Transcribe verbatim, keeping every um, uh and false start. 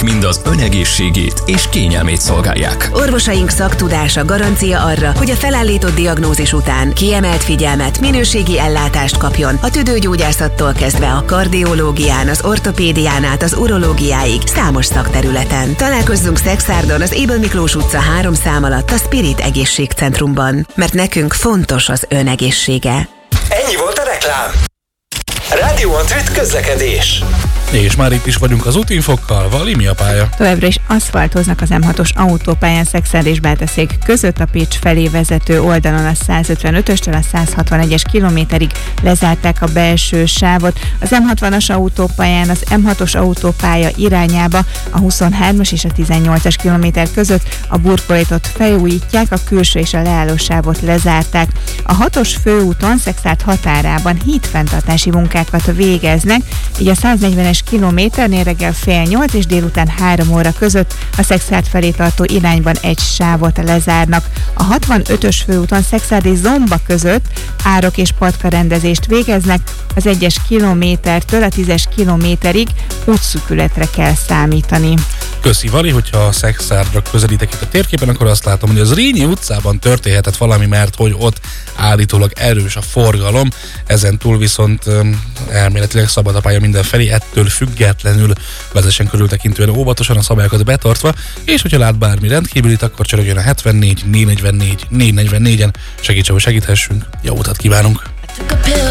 amelyek mind az önegészségét és kényelmét szolgálják. Orvosaink szaktudása garancia arra, hogy a felállított diagnózis után kiemelt figyelmet, minőségi ellátást kapjon a tüdőgyógyászattól kezdve a kardiológián, az ortopédián át az urológiáig számos szakterületen. Találkozzunk Szekszárton az Ébel Miklós utca három szám alatt a Spirit Egészségcentrumban, mert nekünk fontos az ön egészsége. Ennyi volt a reklám. Rádió Antrit közlekedés. És már itt is vagyunk az útinfokkal. Vali, mi a pálya? Továbbra is aszfaltoznak az M hatos autópályán Szekszárd és Bátaszék között, a Pécs felé vezető oldalon a százötvenötöstől a százhatvanegyes kilométerig lezárták a belső sávot. Az M hatvanas autópályán az M hatos autópálya irányába a huszonhármas és a tizennyolcas kilométer között a burkolétot felújítják, a külső és a leálló sávot lezárták. A hatos főúton Szekszárd határában hídfenntartási munkákat végeznek, így a száznegyvenes kilométernél reggel fél nyolc és délután három óra között a Szekszárd felé tartó irányban egy sávot lezárnak. A hatvanötös főúton Szekszárd és Zomba között árok és patkarendezést végeznek, az egyes kilométertől a tízes kilométerig útszűkületre kell számítani. Köszi, Vali, hogyha Szekszárdra közelítek itt a térképen, akkor azt látom, hogy az Rényi utcában történhetett valami, mert hogy ott állítólag erős a forgalom, ezen túl viszont um, elméletileg szabad a pálya mindenfelé, ettől függetlenül vezessen körültekintően óvatosan, a szabályokat betartva, és hogyha lát bármi rendkívülit, akkor csörögjön a hetvennégy négy negyvennégy négy negyvennégyen, segíts, ahol segíthessünk, jó utat kívánunk!